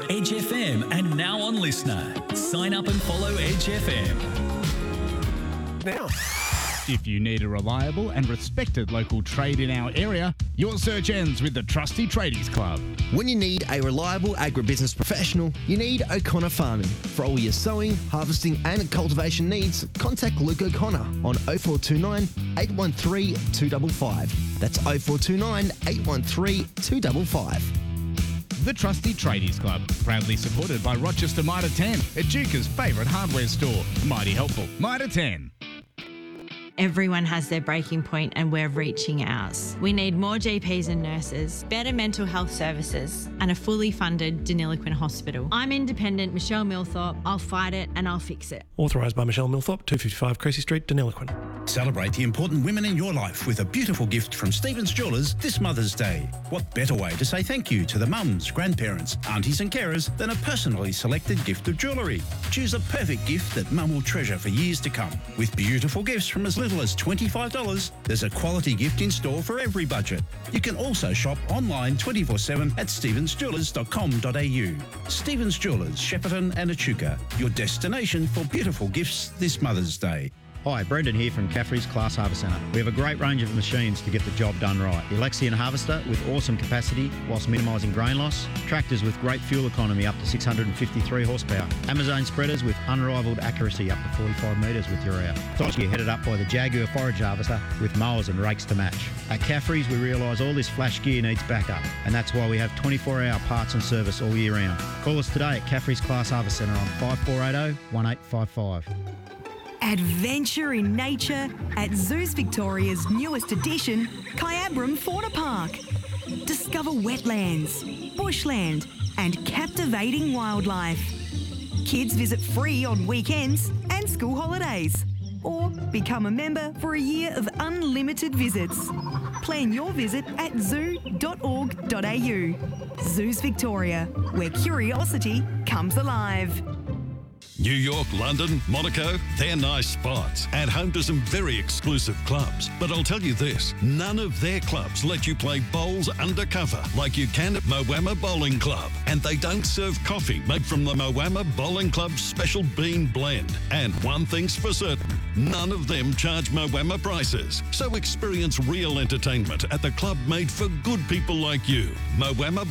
Edge FM and now on Listener. Sign up and follow Edge FM. Now, if you need a reliable and respected local trade in our area, your search ends with the Trusty Tradies Club. When you need a reliable agribusiness professional, you need O'Connor Farming. For all your sowing, harvesting and cultivation needs, contact Luke O'Connor on 0429 813 255. That's 0429 813 255. The Trusty Tradies Club, proudly supported by Rochester Mitre 10, Echuca's favourite hardware store. Mighty helpful. Mitre 10. Everyone has their breaking point and we're reaching ours. We need more GPs and nurses, better mental health services and a fully funded Deniliquin hospital. I'm independent Michelle Milthorpe. I'll fight it and I'll fix it. authorised by Michelle Milthorpe, 255 Creasy Street, Deniliquin. Celebrate the important women in your life with a beautiful gift from Stevens Jewellers this Mother's Day. What better way to say thank you to the mums, grandparents, aunties and carers than a personally selected gift of jewellery? Choose a perfect gift that mum will treasure for years to come. With beautiful gifts from as little as $25, there's a quality gift in store for every budget. You can also shop online 24/7 at stevensjewellers.com.au. Stevens Jewellers, Shepparton and Echuca, your destination for beautiful gifts this Mother's Day. Hi, Brendan here from Caffrey's Class Harvest Centre. We have a great range of machines to get the job done right. The Alexian harvester with awesome capacity whilst minimising grain loss. Tractors with great fuel economy up to 653 horsepower. Amazon spreaders with unrivaled accuracy up to 45 metres with urea. You're headed up by the Jaguar forage harvester with mowers and rakes to match. At Caffrey's, we realise all this flash gear needs backup, and that's why we have 24-hour parts and service all year round. Call us today at Caffrey's Class Harvest Centre on 5480 1855. Adventure in nature at Zoos Victoria's newest addition, Kyabram Fauna Park. Discover wetlands, bushland and captivating wildlife. Kids visit free on weekends and school holidays. Or become a member for a year of unlimited visits. Plan your visit at zoo.org.au. Zoos Victoria, where curiosity comes alive. New York, London, Monaco, they're nice spots and home to some very exclusive clubs. But I'll tell you this, none of their clubs let you play bowls undercover like you can at Moama Bowling Club. And they don't serve coffee made from the Moama Bowling Club's special bean blend. And one thing's for certain, none of them charge Moama prices. So experience real entertainment at the club made for good people like you. Moama